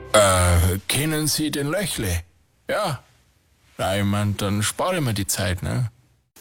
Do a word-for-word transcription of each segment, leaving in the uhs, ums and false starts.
Äh, kennen Sie den Löchle? Ja. Na, ich mein, dann spare ich mir die Zeit, ne?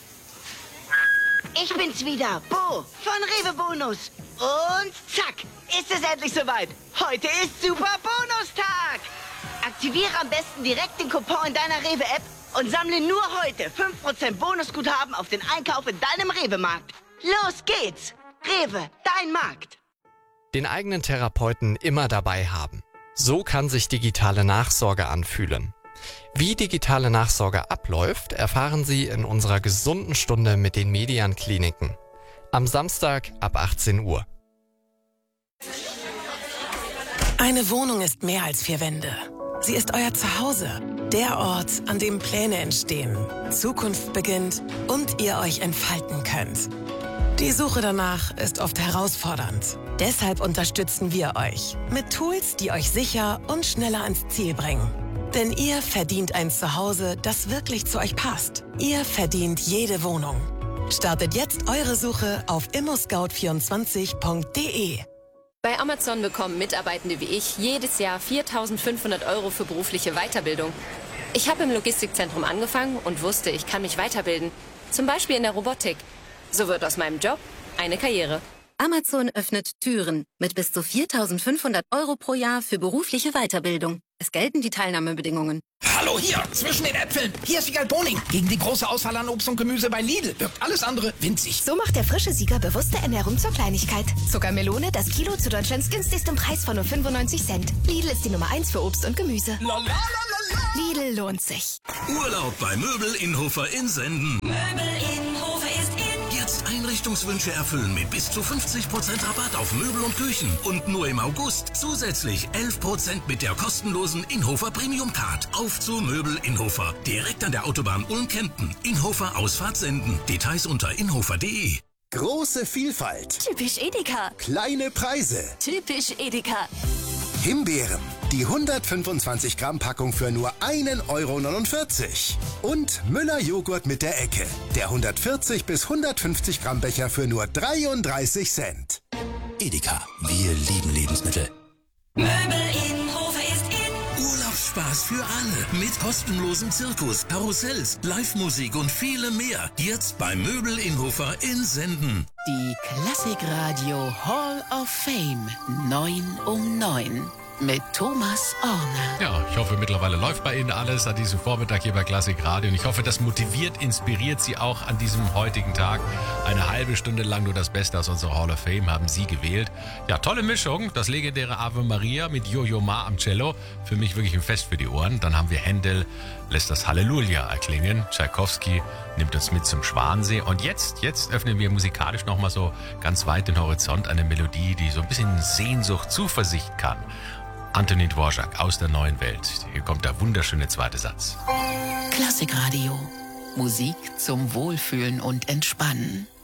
Ich bin's wieder, Bo von Rewe Bonus. Und zack, ist es endlich soweit. Heute ist Super Bonustag. Aktiviere am besten direkt den Coupon in deiner Rewe-App und sammle nur heute fünf Prozent Bonusguthaben auf den Einkauf in deinem Rewe-Markt. Los geht's. Rewe, dein Markt. Den eigenen Therapeuten immer dabei haben. So kann sich digitale Nachsorge anfühlen. Wie digitale Nachsorge abläuft, erfahren Sie in unserer gesunden Stunde mit den Median-Kliniken. Am Samstag ab achtzehn Uhr. Eine Wohnung ist mehr als vier Wände. Sie ist euer Zuhause. Der Ort, an dem Pläne entstehen, Zukunft beginnt und ihr euch entfalten könnt. Die Suche danach ist oft herausfordernd. Deshalb unterstützen wir euch mit Tools, die euch sicher und schneller ans Ziel bringen. Denn ihr verdient ein Zuhause, das wirklich zu euch passt. Ihr verdient jede Wohnung. Startet jetzt eure Suche auf immo scout vierundzwanzig punkt de. Bei Amazon bekommen Mitarbeitende wie ich jedes Jahr viertausendfünfhundert Euro für berufliche Weiterbildung. Ich habe im Logistikzentrum angefangen und wusste, ich kann mich weiterbilden. Zum Beispiel in der Robotik. So wird aus meinem Job eine Karriere. Amazon öffnet Türen mit bis zu viertausendfünfhundert Euro pro Jahr für berufliche Weiterbildung. Es gelten die Teilnahmebedingungen. Hallo hier, zwischen den Äpfeln. Hier ist Siegal Boning. Gegen die große Auswahl an Obst und Gemüse bei Lidl wirkt alles andere winzig. So macht der frische Sieger bewusste Ernährung zur Kleinigkeit. Zuckermelone, das Kilo zu Deutschlands günstigsten Preis von nur fünfundneunzig Cent. Lidl ist die Nummer eins für Obst und Gemüse. Lalalala. Lidl lohnt sich. Urlaub bei Möbel Inhofer in Senden. Möbel Inhofer ist in. Jetzt Einrichtungswünsche erfüllen mit bis zu fünfzig Prozent Rabatt auf Möbel und Küchen. Und nur im August zusätzlich elf Prozent mit der kostenlosen Inhofer Premium Card. Auf zu Möbel Inhofer. Direkt an der Autobahn Ulm-Kempten. Inhofer Ausfahrt Senden. Details unter inhofer punkt de. Große Vielfalt. Typisch Edeka. Kleine Preise. Typisch Edeka. Himbeeren. Die hundertfünfundzwanzig Gramm Packung für nur ein Euro neunundvierzig. Und Müller Joghurt mit der Ecke. Der hundertvierzig bis hundertfünfzig Gramm Becher für nur dreiunddreißig Cent. Edeka. Wir lieben Lebensmittel. Möbel Inhofer ist in. Urlaubsspaß für alle. Mit kostenlosem Zirkus, Karussells, Live-Musik und viele mehr. Jetzt bei Möbel Inhofer in Senden. Die Klassikradio Hall of Fame. neun um neun. Mit Thomas Orner. Ja, ich hoffe, mittlerweile läuft bei Ihnen alles an diesem Vormittag hier bei Klassik Radio. Und ich hoffe, das motiviert, inspiriert Sie auch an diesem heutigen Tag. Eine halbe Stunde lang nur das Beste aus unserer Hall of Fame haben Sie gewählt. Ja, tolle Mischung. Das legendäre Ave Maria mit Yo-Yo Ma am Cello. Für mich wirklich ein Fest für die Ohren. Dann haben wir Händel, lässt das Halleluja erklingen. Tschaikowski nimmt uns mit zum Schwansee. Und jetzt, jetzt öffnen wir musikalisch nochmal so ganz weit den Horizont. Eine Melodie, die so ein bisschen Sehnsucht, Zuversicht kann. Antonin Dvorak aus der neuen Welt. Hier kommt der wunderschöne zweite Satz. Klassikradio. Musik zum Wohlfühlen und Entspannen.